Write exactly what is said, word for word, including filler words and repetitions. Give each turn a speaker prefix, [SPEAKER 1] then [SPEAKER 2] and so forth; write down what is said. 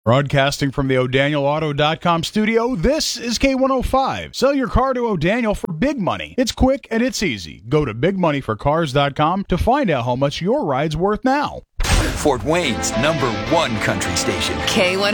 [SPEAKER 1] Broadcasting from the O'Daniel Auto dot com studio, this is K one oh five. Sell your car to O'Daniel for big money. It's quick and it's easy. Go to big money for cars dot com to find out how much your ride's worth now.
[SPEAKER 2] Fort Wayne's number one country station.
[SPEAKER 3] K one oh five.